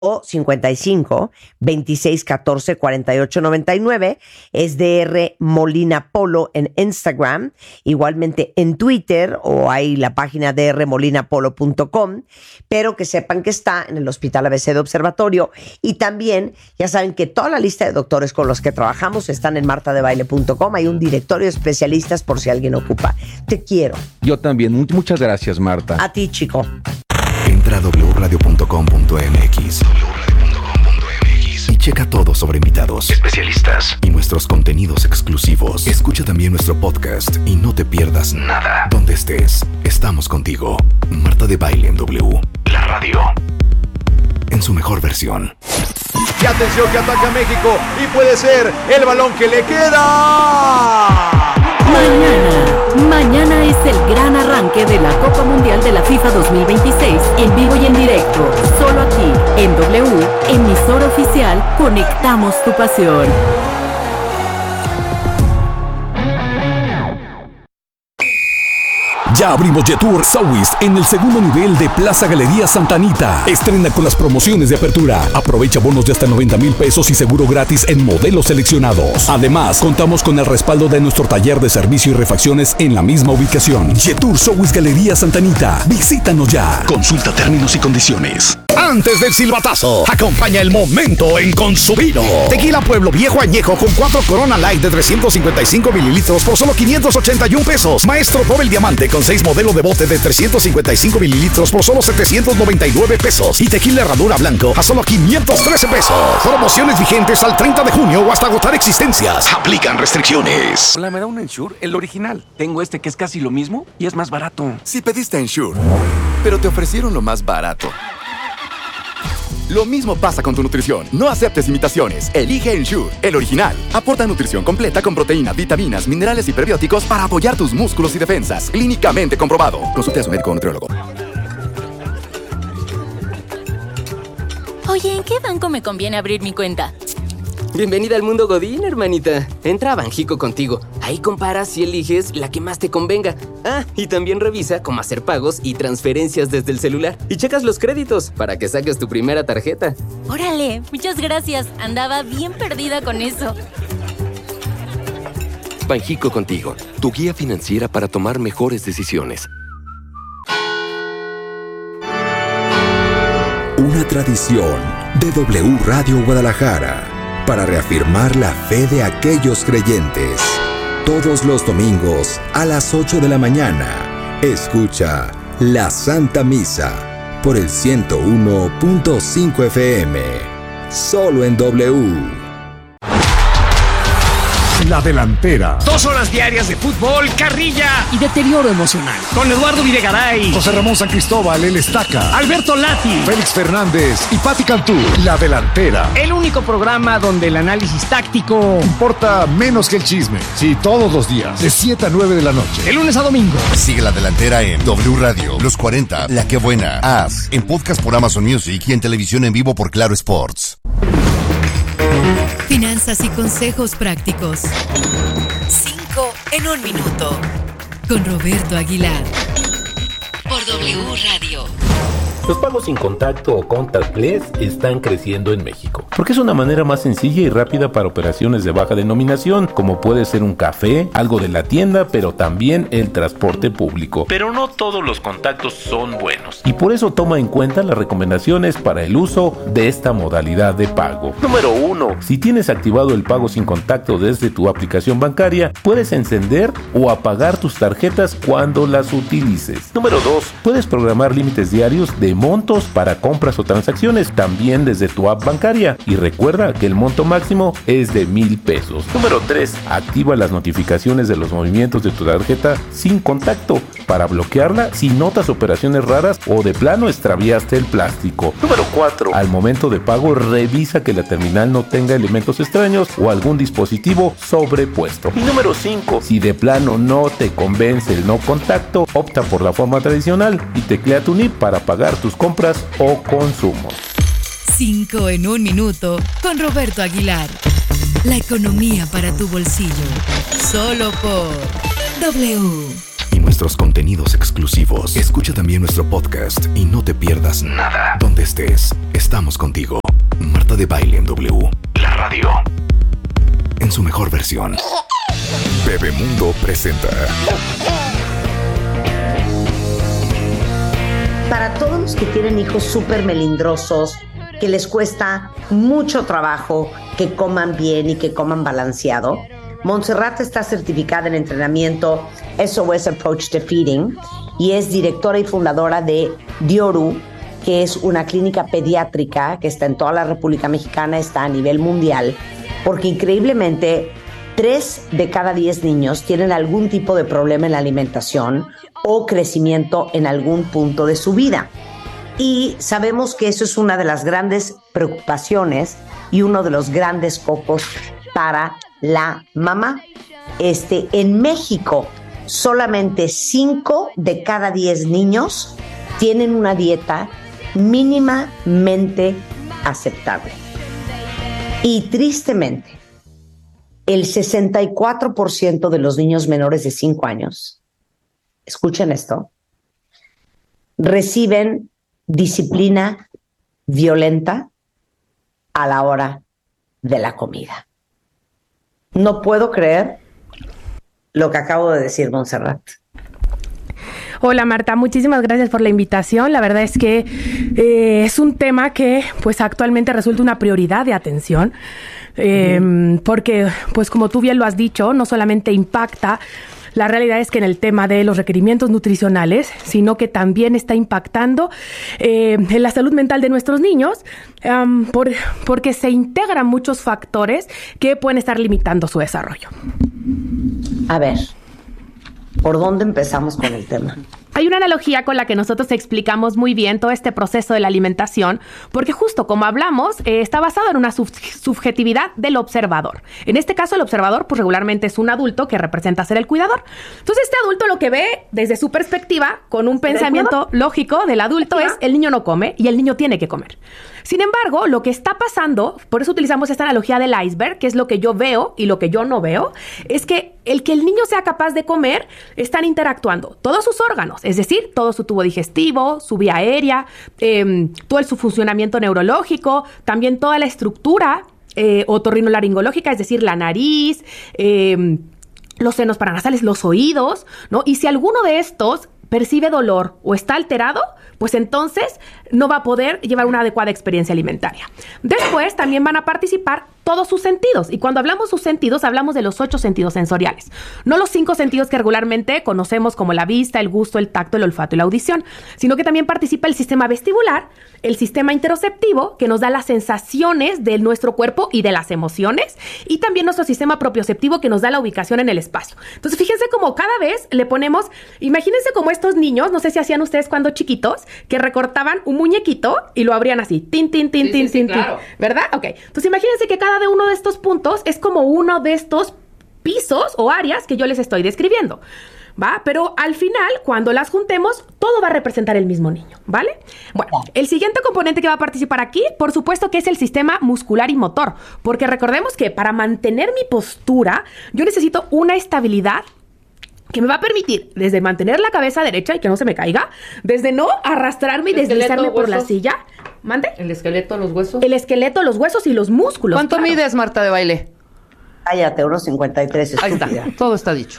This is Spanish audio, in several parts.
o 55 26 14 48 99. Es DR Molina Polo en Instagram, igualmente en Twitter, o hay la página drmolinapolo.com, pero que sepan que está en el Hospital ABC de Observatorio. Y también ya saben que toda la lista de doctores con los que trabajamos están en martadebaile.com. Hay un directorio de especialistas por si alguien ocupa. Te quiero. Yo también. Muchas gracias, Marta. A ti, chico. Entra a wradio.com.mx y checa todo sobre invitados, especialistas y nuestros contenidos exclusivos. Escucha también nuestro podcast y no te pierdas nada. Donde estés, estamos contigo. Marta de Baile en W, la radio, en su mejor versión. Y atención que ataca México y puede ser el balón que le queda. Mañana es el gran arranque de la Copa Mundial de la FIFA 2026 en vivo y en directo. Solo aquí, en W, emisora oficial, conectamos tu pasión. Ya abrimos Jetour Southwest en el segundo nivel de Plaza Galería Santa Anita. Estrena con las promociones de apertura. Aprovecha bonos de hasta 90,000 pesos y seguro gratis en modelos seleccionados. Además, contamos con el respaldo de nuestro taller de servicio y refacciones en la misma ubicación. Jetour Southwest Galería Santa Anita. Visítanos ya. Consulta términos y condiciones. Antes del silbatazo, acompaña el momento en Consumino. Tequila Pueblo Viejo Añejo con 4 Corona Light de 355 mililitros por solo 581 pesos. Maestro Doble Diamante con 6 modelos de bote de 355 mililitros por solo 799 pesos. Y Tequila Herradura Blanco a solo 513 pesos. Promociones vigentes al 30 de junio o hasta agotar existencias. Aplican restricciones. Hola, ¿me da un Ensure? El original. Tengo este que es casi lo mismo y es más barato. Si pediste Ensure, pero te ofrecieron lo más barato. Lo mismo pasa con tu nutrición. No aceptes imitaciones. Elige Ensure, el original. Aporta nutrición completa con proteína, vitaminas, minerales y prebióticos para apoyar tus músculos y defensas. Clínicamente comprobado. Consulte a su médico o nutriólogo. Oye, ¿en qué banco me conviene abrir mi cuenta? Bienvenida al mundo Godín, hermanita. Entra a Banjico contigo. Ahí comparas y eliges la que más te convenga. Ah, y también revisa cómo hacer pagos y transferencias desde el celular. Y checas los créditos para que saques tu primera tarjeta. Órale, muchas gracias. Andaba bien perdida con eso. Banjico contigo, tu guía financiera para tomar mejores decisiones. Una tradición de W Radio Guadalajara. Para reafirmar la fe de aquellos creyentes. Todos los domingos a las 8 de la mañana, escucha la Santa Misa por el 101.5 FM. Solo en W. La Delantera. 2 horas diarias de fútbol, carrilla y deterioro emocional. Con Eduardo Videgaray, José Ramón San Cristóbal, el Estaca, Alberto Lati, Félix Fernández y Pati Cantú. La Delantera. El único programa donde el análisis táctico importa menos que el chisme. Sí, todos los días, de 7 a 9 de la noche. De lunes a domingo. Sigue La Delantera en W Radio, Los 40, La Que Buena, As, en podcast por Amazon Music y en televisión en vivo por Claro Sports. Finanzas y consejos prácticos. 5 en 1 minuto. Con Roberto Aguilar. Por W Radio. Los pagos sin contacto o contactless están creciendo en México, porque es una manera más sencilla y rápida para operaciones de baja denominación, como puede ser un café, algo de la tienda, pero también el transporte público. Pero no todos los contactos son buenos, y por eso toma en cuenta las recomendaciones para el uso de esta modalidad de pago. Número 1. Si tienes activado el pago sin contacto desde tu aplicación bancaria, puedes encender o apagar tus tarjetas cuando las utilices. Número 2. Puedes programar límites diarios de montos para compras o transacciones también desde tu app bancaria, y recuerda que el monto máximo es de 1,000 pesos. Número 3. Activa las notificaciones de los movimientos de tu tarjeta sin contacto para bloquearla si notas operaciones raras o de plano extraviaste el plástico. Número 4. Al momento de pago, revisa que la terminal no tenga elementos extraños o algún dispositivo sobrepuesto. Y número 5. Si de plano no te convence el no contacto, opta por la forma tradicional y teclea tu NIP para pagar tus compras o consumos. 5 en 1 minuto con Roberto Aguilar. La economía para tu bolsillo. Solo por W. nuestros contenidos exclusivos. Escucha también nuestro podcast y no te pierdas nada. Donde estés, estamos contigo. Marta de Baile en W. La radio. En su mejor versión. Bebemundo presenta. Para todos los que tienen hijos súper melindrosos, que les cuesta mucho trabajo que coman bien y que coman balanceado, Montserrat está certificada en entrenamiento SOS Approach to Feeding y es directora y fundadora de Dioru, que es una clínica pediátrica que está en toda la República Mexicana, está a nivel mundial, porque increíblemente 3 de cada 10 niños tienen algún tipo de problema en la alimentación o crecimiento en algún punto de su vida. Y sabemos que eso es una de las grandes preocupaciones y uno de los grandes focos para la mamá. En México, solamente 5 de cada 10 niños tienen una dieta mínimamente aceptable. Y tristemente, el 64% de los niños menores de 5 años, escuchen esto, reciben disciplina violenta a la hora de la comida. No puedo creer lo que acabo de decir, Montserrat. Hola Marta, muchísimas gracias por la invitación. La verdad es que es un tema que pues actualmente resulta una prioridad de atención, porque pues como tú bien lo has dicho, no solamente impacta. La realidad es que en el tema de los requerimientos nutricionales, sino que también está impactando en la salud mental de nuestros niños, porque se integran muchos factores que pueden estar limitando su desarrollo. A ver, ¿por dónde empezamos con el tema? Hay una analogía con la que nosotros explicamos muy bien todo este proceso de la alimentación, porque justo como hablamos, está basado en una subjetividad del observador. En este caso, el observador, pues regularmente es un adulto que representa ser el cuidador. Entonces, este adulto lo que ve desde su perspectiva, con un pensamiento lógico del adulto, es el niño no come y el niño tiene que comer. Sin embargo, lo que está pasando, por eso utilizamos esta analogía del iceberg, que es lo que yo veo y lo que yo no veo, es que el niño sea capaz de comer, están interactuando todos sus órganos, es decir, todo su tubo digestivo, su vía aérea, todo su funcionamiento neurológico, también toda la estructura otorrinolaringológica, es decir, la nariz, los senos paranasales, los oídos, ¿no? Y si alguno de estos percibe dolor o está alterado, pues entonces no va a poder llevar una adecuada experiencia alimentaria. Después también van a participar todos sus sentidos. Y cuando hablamos sus sentidos, hablamos de los 8 sentidos sensoriales. No los 5 sentidos que regularmente conocemos como la vista, el gusto, el tacto, el olfato y la audición, sino que también participa el sistema vestibular, el sistema interoceptivo, que nos da las sensaciones de nuestro cuerpo y de las emociones, y también nuestro sistema propioceptivo, que nos da la ubicación en el espacio. Entonces, fíjense cómo cada vez le ponemos, imagínense como estos niños, no sé si hacían ustedes cuando chiquitos, que recortaban un muñequito y lo abrían así, claro. ¿Verdad? Ok. Entonces, imagínense que cada uno de estos puntos es como uno de estos pisos o áreas que yo les estoy describiendo, ¿va? Pero al final, cuando las juntemos, todo va a representar el mismo niño, ¿vale? Bueno, el siguiente componente que va a participar aquí, por supuesto que es el sistema muscular y motor, porque recordemos que para mantener mi postura, yo necesito una estabilidad que me va a permitir desde mantener la cabeza derecha y que no se me caiga, desde no arrastrarme y deslizarme por la silla. ¿Mande? ¿El esqueleto, los huesos? El esqueleto, los huesos y los músculos. ¿Cuánto mides, Marta de Baile? Cállate, 1.53. Ahí está, todo está dicho.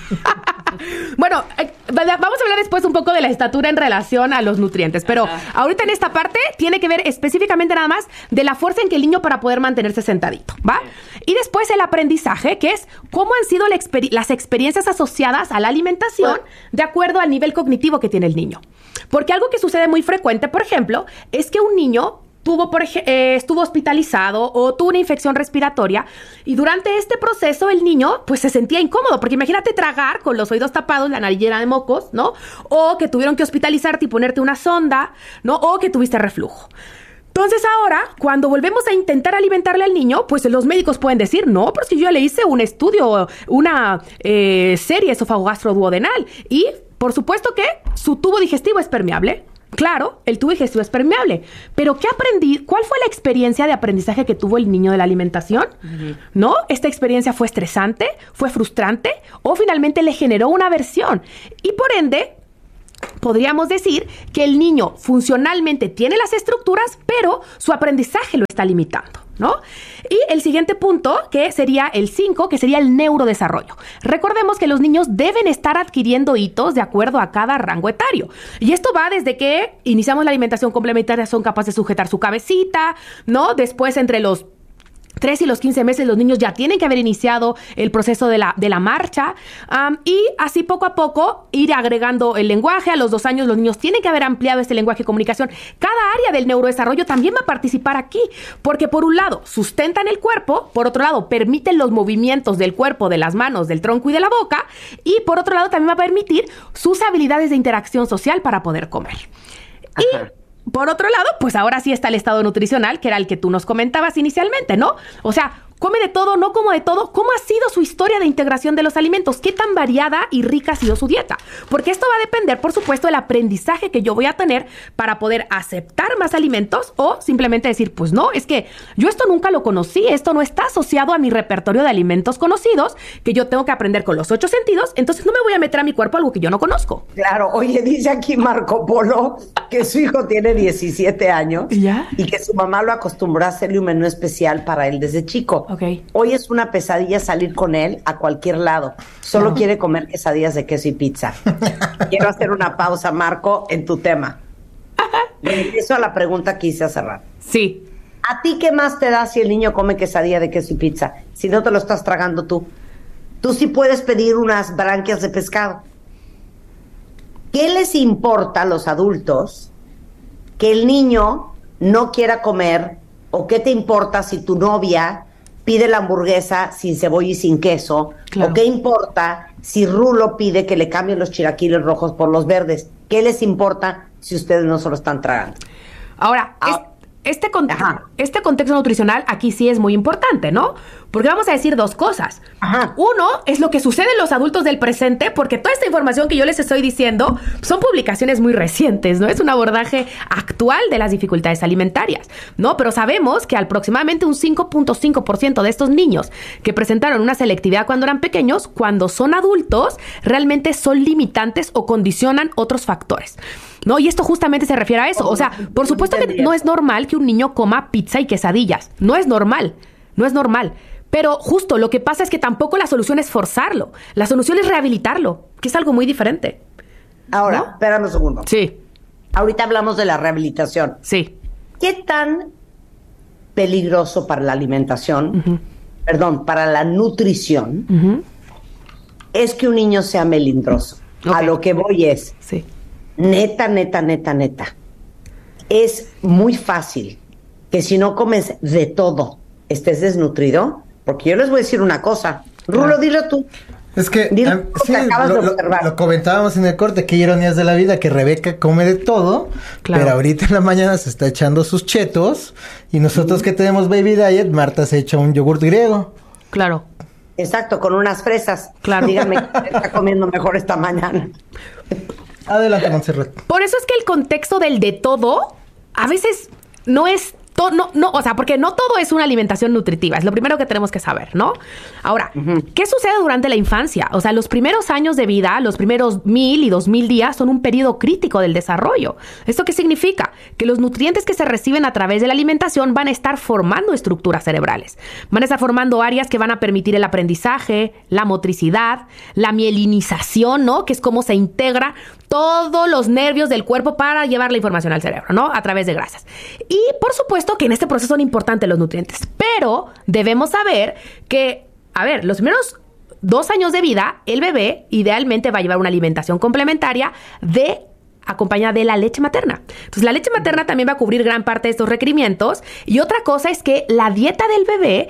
Bueno, vamos a hablar después un poco de la estatura en relación a los nutrientes, pero ahorita en esta parte tiene que ver específicamente nada más de la fuerza en que el niño para poder mantenerse sentadito, ¿va? Y después el aprendizaje, que es cómo han sido las experiencias asociadas a la alimentación de acuerdo al nivel cognitivo que tiene el niño. Porque algo que sucede muy frecuente, por ejemplo, es que un niño estuvo hospitalizado o tuvo una infección respiratoria y durante este proceso el niño pues se sentía incómodo, porque imagínate tragar con los oídos tapados, la nariz llena de mocos, ¿no? O que tuvieron que hospitalizarte y ponerte una sonda, ¿no? O que tuviste reflujo. Entonces ahora, cuando volvemos a intentar alimentarle al niño, pues los médicos pueden decir, no, pero si yo ya le hice un estudio, una serie esofagogastroduodenal y por supuesto que su tubo digestivo es permeable. Claro, el tubo digestivo es permeable. Pero ¿qué aprendí? ¿Cuál fue la experiencia de aprendizaje que tuvo el niño de la alimentación? ¿No? ¿Esta experiencia fue estresante? ¿Fue frustrante? ¿O finalmente le generó una aversión? Y por ende, podríamos decir que el niño funcionalmente tiene las estructuras, pero su aprendizaje lo está limitando, ¿no? Y el siguiente punto, que sería el 5, que sería el neurodesarrollo. Recordemos que los niños deben estar adquiriendo hitos de acuerdo a cada rango etario. Y esto va desde que iniciamos la alimentación complementaria, son capaces de sujetar su cabecita, ¿no? Después, entre los 3 y los 15 meses, los niños ya tienen que haber iniciado el proceso de la marcha, y así poco a poco ir agregando el lenguaje. A los 2 años los niños tienen que haber ampliado este lenguaje de comunicación. Cada área del neurodesarrollo también va a participar aquí, porque por un lado sustentan el cuerpo, por otro lado permiten los movimientos del cuerpo, de las manos, del tronco y de la boca, y por otro lado también va a permitir sus habilidades de interacción social para poder comer. Ajá. Y por otro lado, pues ahora sí está el estado nutricional, que era el que tú nos comentabas inicialmente, ¿no? O sea, come de todo, no como de todo. ¿Cómo ha sido su historia de integración de los alimentos? ¿Qué tan variada y rica ha sido su dieta? Porque esto va a depender, por supuesto, del aprendizaje que yo voy a tener para poder aceptar más alimentos o simplemente decir, pues no, es que yo esto nunca lo conocí, esto no está asociado a mi repertorio de alimentos conocidos, que yo tengo que aprender con los 8 sentidos, entonces no me voy a meter a mi cuerpo algo que yo no conozco. Claro, oye, dice aquí Marco Polo que su hijo tiene 17 años ¿Ya? Y que su mamá lo acostumbró a hacerle un menú especial para él desde chico. Okay. Hoy es una pesadilla salir con él a cualquier lado. Solo quiere comer quesadillas de queso y pizza. Quiero hacer una pausa, Marco, en tu tema. Regreso a la pregunta que hice hace rato. Sí. ¿A ti qué más te da si el niño come quesadilla de queso y pizza? Si no te lo estás tragando tú. Tú sí puedes pedir unas branquias de pescado. ¿Qué les importa a los adultos que el niño no quiera comer? ¿O qué te importa si tu novia pide la hamburguesa sin cebolla y sin queso? Claro. ¿O qué importa si Rulo pide que le cambien los chilaquiles rojos por los verdes? ¿Qué les importa si ustedes no se lo están tragando? Ahora, este contexto nutricional aquí sí es muy importante, ¿no? Porque vamos a decir 2 cosas. Ajá. Uno, es lo que sucede en los adultos del presente, porque toda esta información que yo les estoy diciendo son publicaciones muy recientes, ¿no? Es un abordaje actual de las dificultades alimentarias, ¿no? Pero sabemos que aproximadamente un 5.5% de estos niños que presentaron una selectividad cuando eran pequeños, cuando son adultos, realmente son limitantes o condicionan otros factores, ¿no? Y esto justamente se refiere a eso. O sea, por supuesto que no es normal que un niño coma pizza y quesadillas. No es normal. No es normal. Pero justo lo que pasa es que tampoco la solución es forzarlo. La solución es rehabilitarlo, que es algo muy diferente. Ahora, ¿no? Espérame un segundo. Sí. Ahorita hablamos de la rehabilitación. Sí. ¿Qué tan peligroso para la alimentación, para la nutrición, es que un niño sea melindroso? Okay. A lo que voy es... Sí. Neta. Es muy fácil que si no comes de todo, estés desnutrido, porque yo les voy a decir una cosa. Rulo, dilo tú. Es que, sí, lo comentábamos en el corte, qué ironías de la vida, que Rebeca come de todo, claro, pero ahorita en la mañana se está echando sus chetos, y nosotros que tenemos baby diet, Marta se echa un yogurt griego. Claro. Exacto, con unas fresas. Claro. Dígame qué está comiendo mejor esta mañana. Adelante, Montserrat. Por eso es que el contexto del de todo a veces no es... o sea, porque no todo es una alimentación nutritiva, es lo primero que tenemos que saber, ¿no? Ahora, ¿qué sucede durante la infancia? O sea, los primeros años de vida, los primeros 1000 y 2000 días son un periodo crítico del desarrollo. ¿Esto qué significa? Que los nutrientes que se reciben a través de la alimentación van a estar formando estructuras cerebrales. Van a estar formando áreas que van a permitir el aprendizaje, la motricidad, la mielinización, ¿no? Que es cómo se integra todos los nervios del cuerpo para llevar la información al cerebro, ¿no? A través de grasas. Y, por supuesto, que en este proceso son importantes los nutrientes, pero debemos saber que, los primeros 2 años de vida, el bebé idealmente va a llevar una alimentación complementaria acompañada de la leche materna. Entonces, la leche materna también va a cubrir gran parte de estos requerimientos. Y otra cosa es que la dieta del bebé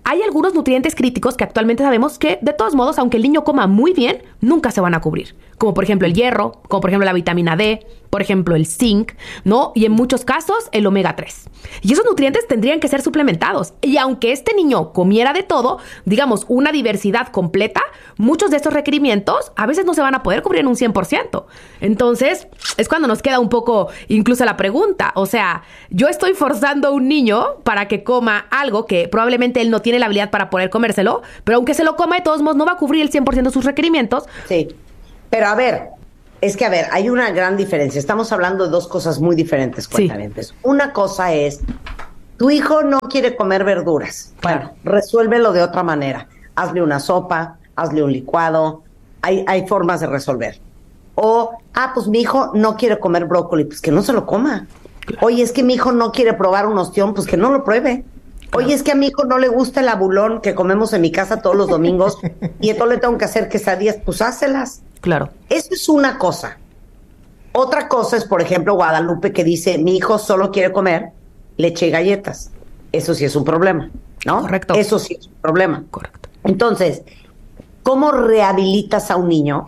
hay algunos nutrientes críticos que actualmente sabemos que, de todos modos, aunque el niño coma muy bien, nunca se van a cubrir. Como por ejemplo el hierro, como por ejemplo la vitamina D, por ejemplo el zinc, ¿no? Y en muchos casos el omega 3. Y esos nutrientes tendrían que ser suplementados. Y aunque este niño comiera de todo, digamos una diversidad completa, muchos de estos requerimientos a veces no se van a poder cubrir en un 100%. Entonces, es cuando nos queda un poco incluso la pregunta. O sea, yo estoy forzando a un niño para que coma algo que probablemente él no tiene la habilidad para poder comérselo, pero aunque se lo coma, de todos modos no va a cubrir el 100% de sus requerimientos. Sí. Pero a ver, hay una gran diferencia. Estamos hablando de dos cosas muy diferentes, cuentavientes. Sí. Una cosa es, tu hijo no quiere comer verduras. Bueno, resuélvelo de otra manera. Hazle una sopa, hazle un licuado. Hay formas de resolver. O, pues mi hijo no quiere comer brócoli, pues que no se lo coma. Oye, es que mi hijo no quiere probar un ostión, pues que no lo pruebe. Oye, es que a mi hijo no le gusta el abulón que comemos en mi casa todos los domingos y entonces le tengo que hacer quesadillas, pues hácelas. Claro. Eso es una cosa. Otra cosa es, por ejemplo, Guadalupe, que dice, mi hijo solo quiere comer leche y galletas. Eso sí es un problema, ¿no? Correcto. Eso sí es un problema. Correcto. Entonces, ¿cómo rehabilitas a un niño?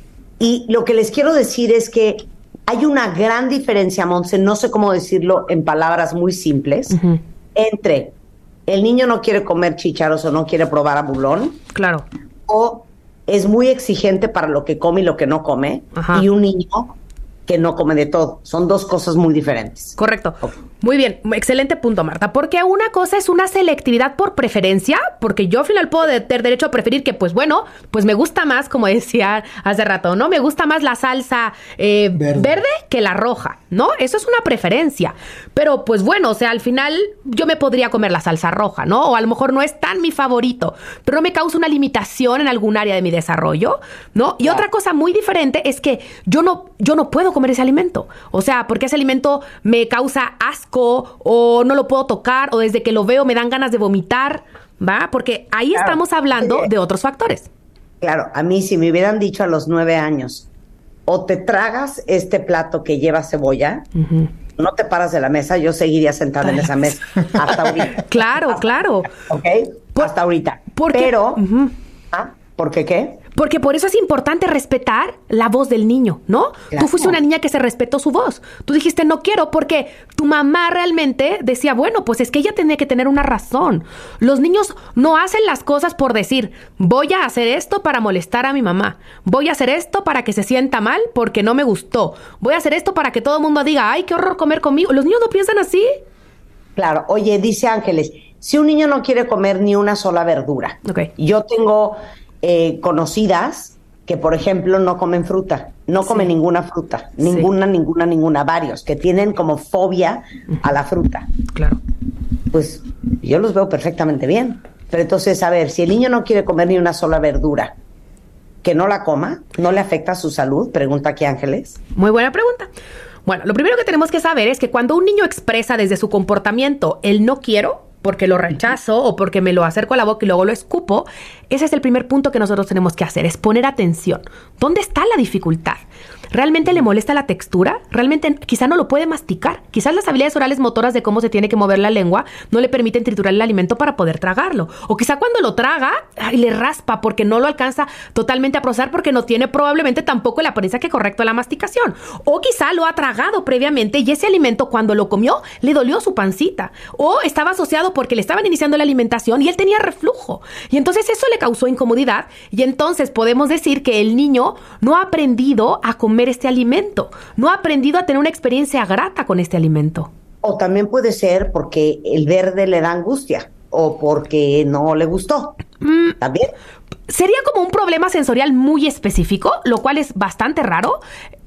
Y lo que les quiero decir es que hay una gran diferencia, Monse, no sé cómo decirlo en palabras muy simples, entre el niño no quiere comer chícharos o no quiere probar abulón. Claro. O es muy exigente para lo que come y lo que no come. Ajá. Y un niño que no come de todo. Son dos cosas muy diferentes. Correcto. Okay. Muy bien, excelente punto, Marta. Porque una cosa es una selectividad por preferencia, porque yo al final puedo tener derecho a preferir que, pues bueno, pues me gusta más, como decía hace rato, ¿no? Me gusta más la salsa verde que la roja, ¿no? Eso es una preferencia. Pero, pues bueno, o sea, al final yo me podría comer la salsa roja, ¿no? O a lo mejor no es tan mi favorito, pero no me causa una limitación en algún área de mi desarrollo, ¿no? Y otra cosa muy diferente es que yo no puedo comer ese alimento. O sea, porque ese alimento me causa asco o no lo puedo tocar o desde que lo veo me dan ganas de vomitar, ¿va? Porque ahí estamos hablando de otros factores. Claro, a mí si me hubieran dicho a los 9 años, o te tragas este plato que lleva cebolla, no te paras de la mesa, yo seguiría sentada en esa mesa hasta ahorita. Claro, claro. ¿Ok? Hasta ahorita. Pero, ¿por qué qué? Porque por eso es importante respetar la voz del niño, ¿no? Claro. Tú fuiste una niña que se respetó su voz. Tú dijiste no quiero porque tu mamá realmente decía, bueno, pues es que ella tenía que tener una razón. Los niños no hacen las cosas por decir, voy a hacer esto para molestar a mi mamá. Voy a hacer esto para que se sienta mal porque no me gustó. Voy a hacer esto para que todo el mundo diga, ay, qué horror comer conmigo. Los niños no piensan así. Claro. Oye, dice Ángeles, si un niño no quiere comer ni una sola verdura. Okay. Yo tengo conocidas que, por ejemplo, no comen fruta, no comen ninguna fruta, ninguna, varios, que tienen como fobia a la fruta. Claro. Pues yo los veo perfectamente bien. Pero entonces, a ver, si el niño no quiere comer ni una sola verdura, que no la coma, ¿no le afecta a su salud? Pregunta aquí Ángeles. Muy buena pregunta. Bueno, lo primero que tenemos que saber es que cuando un niño expresa desde su comportamiento el no quiero, porque lo rechazo o porque me lo acerco a la boca y luego lo escupo, ese es el primer punto que nosotros tenemos que hacer, es poner atención. ¿Dónde está la dificultad? ¿Realmente le molesta la textura? ¿Realmente quizá no lo puede masticar? Quizás las habilidades orales motoras de cómo se tiene que mover la lengua no le permiten triturar el alimento para poder tragarlo. O quizá cuando lo traga, le raspa porque no lo alcanza totalmente a procesar porque no tiene probablemente tampoco el aprendizaje correcto de la masticación. O quizá lo ha tragado previamente y ese alimento cuando lo comió le dolió su pancita. O estaba asociado porque le estaban iniciando la alimentación y él tenía reflujo. Y entonces eso le causó incomodidad y entonces podemos decir que el niño no ha aprendido a comer este alimento, no ha aprendido a tener una experiencia grata con este alimento. O también puede ser porque el verde le da angustia o porque no le gustó. ¿También? Sería como un problema sensorial muy específico, lo cual es bastante raro.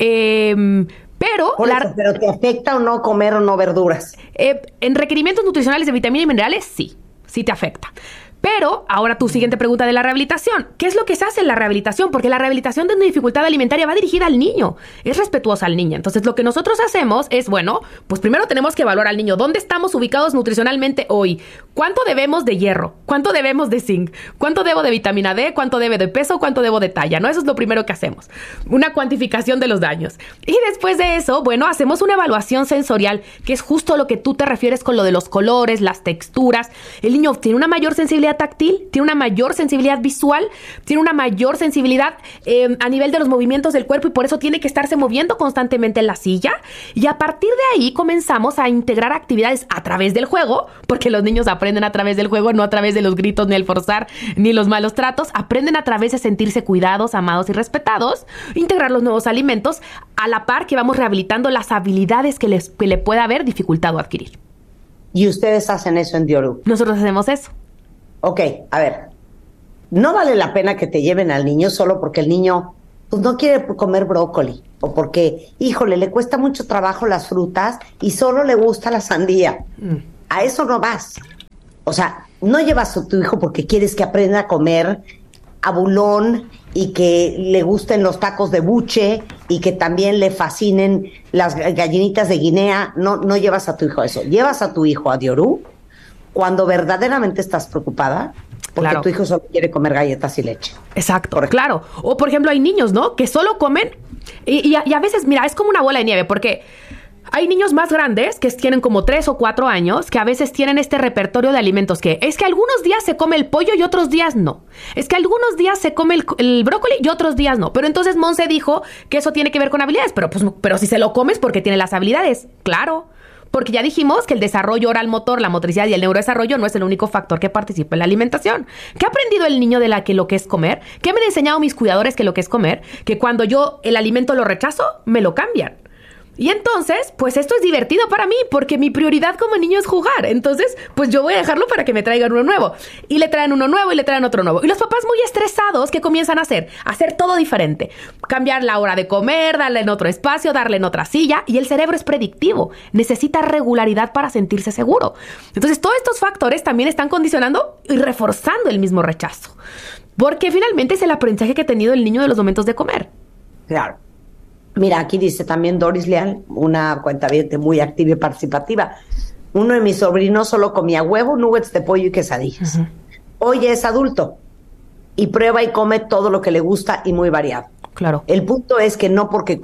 Pero ¿te afecta o no comer o no verduras? En requerimientos nutricionales de vitamina y minerales, sí te afecta. Pero ahora tu siguiente pregunta de la rehabilitación. ¿Qué es lo que se hace en la rehabilitación? Porque la rehabilitación de una dificultad alimentaria va dirigida al niño. Es respetuosa al niño. Entonces lo que nosotros hacemos es, bueno, pues primero tenemos que evaluar al niño. ¿Dónde estamos ubicados nutricionalmente hoy? ¿Cuánto debemos de hierro? ¿Cuánto debemos de zinc? ¿Cuánto debo de vitamina D? ¿Cuánto debe de peso? ¿Cuánto debo de talla? ¿No? Eso es lo primero que hacemos. Una cuantificación de los daños. Y después de eso, bueno, hacemos una evaluación sensorial, que es justo lo que tú te refieres con lo de los colores, las texturas. El niño tiene una mayor sensibilidad sensibilidad táctil, tiene una mayor sensibilidad visual, tiene una mayor sensibilidad a nivel de los movimientos del cuerpo y por eso tiene que estarse moviendo constantemente en la silla. Y a partir de ahí comenzamos a integrar actividades a través del juego, porque los niños aprenden a través del juego, no a través de los gritos, ni el forzar, ni los malos tratos. Aprenden a través de sentirse cuidados, amados y respetados, integrar los nuevos alimentos, a la par que vamos rehabilitando las habilidades que le pueda haber dificultado adquirir. ¿Y ustedes hacen eso en Dioru? Nosotros hacemos eso. Ok, a ver, no vale la pena que te lleven al niño solo porque el niño pues, no quiere comer brócoli o porque, híjole, le cuesta mucho trabajo las frutas y solo le gusta la sandía. A eso no vas. O sea, no llevas a tu hijo porque quieres que aprenda a comer abulón y que le gusten los tacos de buche y que también le fascinen las gallinitas de Guinea. No llevas a tu hijo a eso. Llevas a tu hijo a Dioru cuando verdaderamente estás preocupada porque tu hijo solo quiere comer galletas y leche. Exacto, claro. O por ejemplo hay niños, ¿no? Que solo comen y a veces, mira, es como una bola de nieve porque hay niños más grandes que tienen como 3 o 4 años que a veces tienen este repertorio de alimentos que es que algunos días se come el pollo y otros días no. Es que algunos días se come el brócoli y otros días no. Pero entonces Monse dijo que eso tiene que ver con habilidades. Pero si se lo comes porque tiene las habilidades. Claro. Porque ya dijimos que el desarrollo oral motor, la motricidad y el neurodesarrollo no es el único factor que participa en la alimentación. ¿Qué ha aprendido el niño de lo que es comer? ¿Qué me han enseñado mis cuidadores que lo que es comer? Que cuando yo el alimento lo rechazo, me lo cambian. Y entonces, pues esto es divertido para mí porque mi prioridad como niño es jugar. Entonces, pues yo voy a dejarlo para que me traigan uno nuevo. Y le traen uno nuevo y le traen otro nuevo. Y los papás muy estresados, ¿qué comienzan a hacer? Hacer todo diferente. Cambiar la hora de comer, darle en otro espacio, darle en otra silla. Y el cerebro es predictivo. Necesita regularidad para sentirse seguro. Entonces, todos estos factores también están condicionando y reforzando el mismo rechazo. Porque finalmente es el aprendizaje que ha tenido el niño de los momentos de comer. Claro. Mira, aquí dice también Doris Leal, una cuentaviente muy activa y participativa. Uno de mis sobrinos solo comía huevo, nuggets de pollo y quesadillas. Uh-huh. Hoy es adulto y prueba y come todo lo que le gusta y muy variado. Claro. El punto es que no porque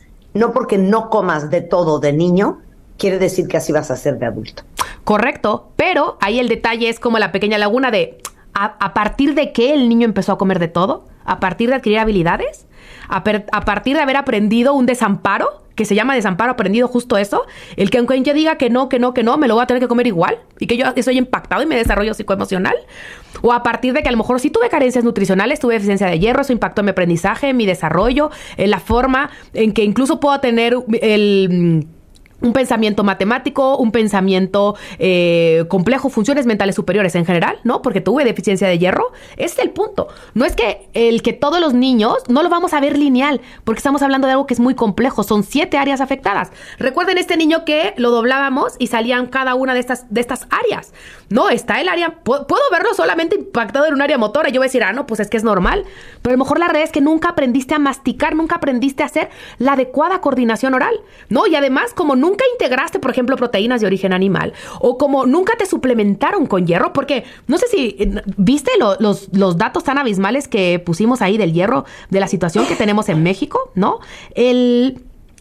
no comas de todo de niño, quiere decir que así vas a ser de adulto. Correcto, pero ahí el detalle es como la pequeña laguna de a partir de qué el niño empezó a comer de todo, a partir de adquirir habilidades, a partir de haber aprendido un desamparo, que se llama desamparo aprendido, justo eso, el que aunque yo diga que no, me lo voy a tener que comer igual, y que yo estoy impactado y me desarrollo psicoemocional, o a partir de que a lo mejor sí tuve carencias nutricionales, tuve deficiencia de hierro, eso impactó en mi aprendizaje, en mi desarrollo, en la forma en que incluso puedo tener un pensamiento matemático, un pensamiento complejo, funciones mentales superiores en general, ¿no? Porque tuve deficiencia de hierro. Ese es el punto. No es que todos los niños no lo vamos a ver lineal, porque estamos hablando de algo que es muy complejo. Son 7 áreas afectadas. Recuerden este niño que lo doblábamos y salían cada una de estas áreas. No, está el área... Puedo verlo solamente impactado en un área motora. Yo voy a decir, no, pues es que es normal. Pero a lo mejor la realidad es que nunca aprendiste a masticar, nunca aprendiste a hacer la adecuada coordinación oral, ¿no? Y además, como nunca integraste, por ejemplo, proteínas de origen animal, o como nunca te suplementaron con hierro, porque no sé si viste los datos tan abismales que pusimos ahí del hierro, de la situación que tenemos en México, ¿no? El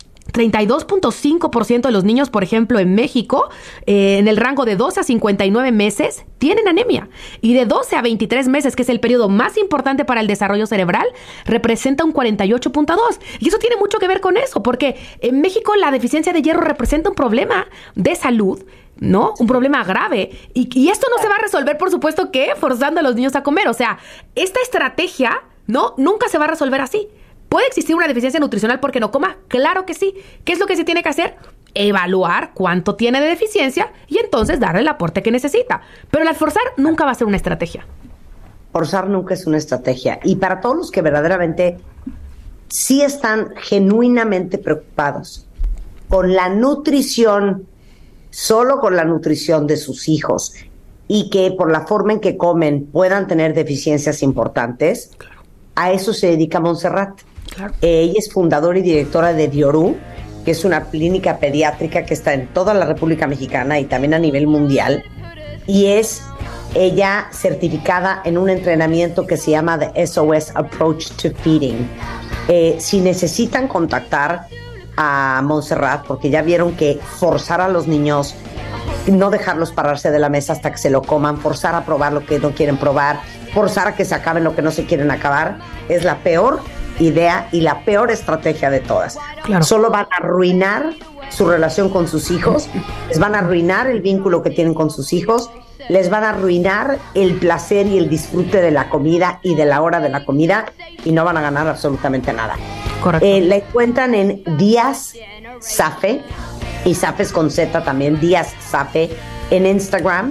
32.5% de los niños, por ejemplo, en México, en el rango de 12 a 59 meses, tienen anemia. Y de 12 a 23 meses, que es el periodo más importante para el desarrollo cerebral, representa un 48.2. Y eso tiene mucho que ver con eso, porque en México la deficiencia de hierro representa un problema de salud, ¿no? Un problema grave. Y esto no se va a resolver, por supuesto, que forzando a los niños a comer. O sea, esta estrategia, ¿no? Nunca se va a resolver así. ¿Puede existir una deficiencia nutricional porque no coma? Claro que sí. ¿Qué es lo que se tiene que hacer? Evaluar cuánto tiene de deficiencia y entonces darle el aporte que necesita. Pero el forzar nunca va a ser una estrategia. Forzar nunca es una estrategia. Y para todos los que verdaderamente sí están genuinamente preocupados con la nutrición, solo con la nutrición de sus hijos, y que por la forma en que comen puedan tener deficiencias importantes, claro. A eso se dedica Montserrat. Claro. Ella es fundadora y directora de Dioru, que es una clínica pediátrica que está en toda la República Mexicana y también a nivel mundial, y es ella certificada en un entrenamiento que se llama The SOS Approach to Feeding. Si necesitan contactar a Montserrat, porque ya vieron que forzar a los niños no dejarlos pararse de la mesa hasta que se lo coman, forzar a probar lo que no quieren probar, forzar a que se acaben lo que no se quieren acabar, es la peor idea y la peor estrategia de todas. Claro. Solo van a arruinar su relación con sus hijos, les van a arruinar el vínculo que tienen con sus hijos, les van a arruinar el placer y el disfrute de la comida y de la hora de la comida y no van a ganar absolutamente nada. Correcto. La encuentran en Díaz Safe, y Safe es con Z también, Díaz Safe en Instagram,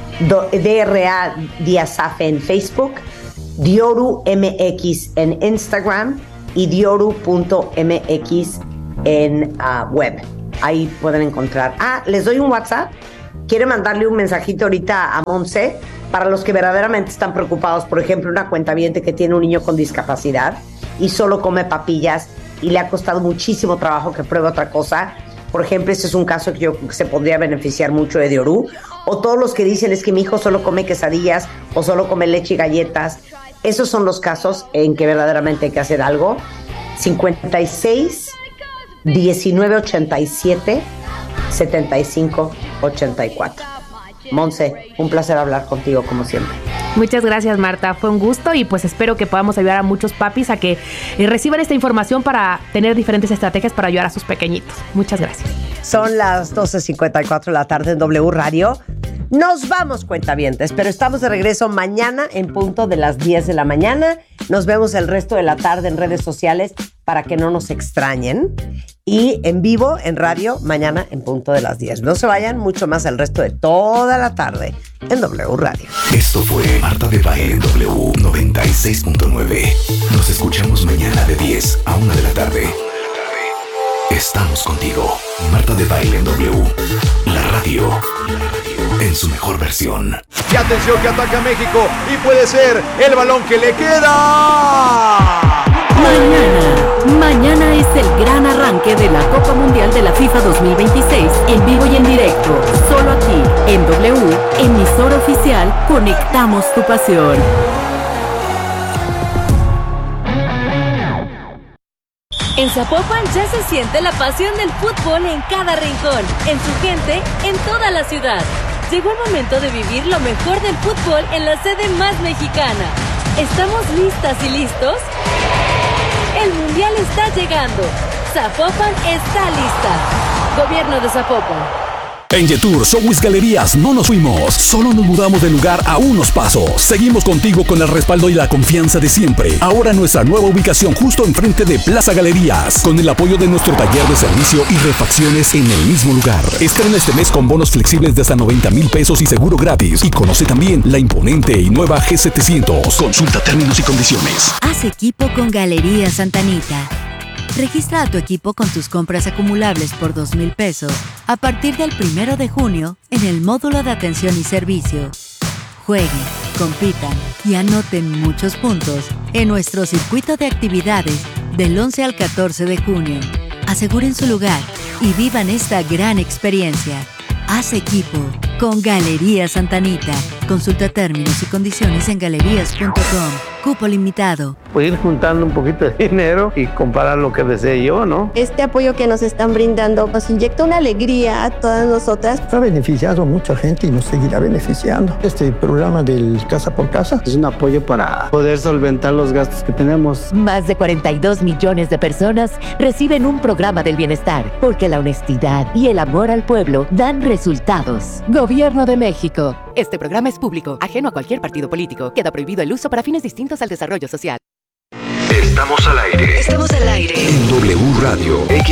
DRA Díaz Safe en Facebook, Dioru MX en Instagram y dioru.mx en web. Ahí pueden encontrar. Les doy un WhatsApp. Quiere mandarle un mensajito ahorita a Monse para los que verdaderamente están preocupados. Por ejemplo, una cuentaviente que tiene un niño con discapacidad y solo come papillas y le ha costado muchísimo trabajo que pruebe otra cosa. Por ejemplo, ese es un caso que yo creo que se podría beneficiar mucho de Dioru. O todos los que dicen es que mi hijo solo come quesadillas o solo come leche y galletas. Esos son los casos en que verdaderamente hay que hacer algo. 56 19 87 75 84. Monse, un placer hablar contigo como siempre. Muchas gracias, Marta. Fue un gusto y pues espero que podamos ayudar a muchos papis a que reciban esta información para tener diferentes estrategias para ayudar a sus pequeñitos. Muchas gracias. Son las 12:54 de la tarde en W Radio. Nos vamos, cuentavientes, pero estamos de regreso mañana en punto de las 10 de la mañana. Nos vemos el resto de la tarde en redes sociales para que no nos extrañen. Y en vivo, en radio, mañana en punto de las 10. No se vayan, mucho más el resto de toda la tarde en W Radio. Esto fue Marta de Baile en W 96.9. Nos escuchamos mañana de 10 a 1 de la tarde. Estamos contigo. Marta de Baile en W. La radio en su mejor versión. Y atención que ataca México y puede ser el balón que le queda. Mañana es el gran arranque de la Copa Mundial de la FIFA 2026 en vivo y en directo. Solo aquí, en W, emisora oficial, conectamos tu pasión. En Zapopan ya se siente la pasión del fútbol en cada rincón, en su gente, en toda la ciudad. Llegó el momento de vivir lo mejor del fútbol en la sede más mexicana. ¿Estamos listas y listos? El Mundial está llegando. Zapopan está lista. Gobierno de Zapopan. En Yetur, Showbiz Galerías no nos fuimos, solo nos mudamos de lugar a unos pasos. Seguimos contigo con el respaldo y la confianza de siempre. Ahora nuestra nueva ubicación justo enfrente de Plaza Galerías, con el apoyo de nuestro taller de servicio y refacciones en el mismo lugar. Estrena este mes con bonos flexibles de hasta 90,000 pesos y seguro gratis. Y conoce también la imponente y nueva G700. Consulta términos y condiciones. Haz equipo con Galerías Santa Anita. Registra a tu equipo con tus compras acumulables por 2,000 pesos a partir del 1 de junio en el módulo de atención y servicio. Jueguen, compitan y anoten muchos puntos en nuestro circuito de actividades del 11 al 14 de junio. Aseguren su lugar y vivan esta gran experiencia. Haz equipo con Galerías Santa Anita. Consulta términos y condiciones en galerías.com. Cupo limitado. Pues ir juntando un poquito de dinero y comparar lo que desee yo, ¿no? Este apoyo que nos están brindando nos inyecta una alegría a todas nosotras. Ha beneficiado a mucha gente y nos seguirá beneficiando. Este programa del Casa por Casa es un apoyo para poder solventar los gastos que tenemos. Más de 42 millones de personas reciben un programa del bienestar, porque la honestidad y el amor al pueblo dan resultados. Gobierno de México. Este programa es público, ajeno a cualquier partido político. Queda prohibido el uso para fines distintos al desarrollo social. Estamos al aire. Estamos al aire. En W Radio X